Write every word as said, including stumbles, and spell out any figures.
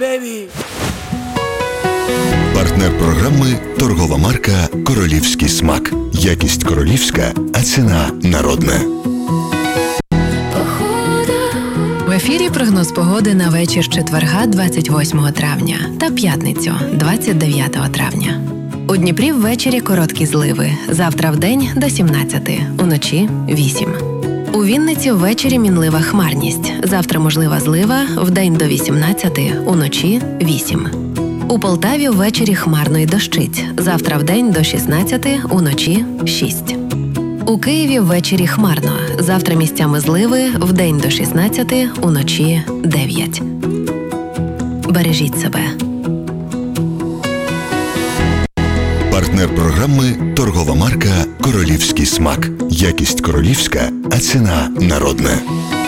Baby. Партнер програми – торгова марка «Королівський смак». Якість королівська, а ціна народна. В ефірі прогноз погоди на вечір четверга двадцять восьмого травня та п'ятницю двадцять дев'ятого травня. У Дніпрі ввечері короткі зливи, завтра вдень до сімнадцяти, уночі вісім. У Вінниці ввечері мінлива хмарність, завтра можлива злива, вдень до вісімнадцяти, уночі вісім. У Полтаві ввечері хмарно й дощить, завтра вдень до шістнадцяти, уночі шість. У Києві ввечері хмарно, завтра місцями зливи, вдень до шістнадцяти, уночі дев'ять. Бережіть себе. Партнер програми – торгова марка «Королівський смак». Якість королівська, а ціна народна.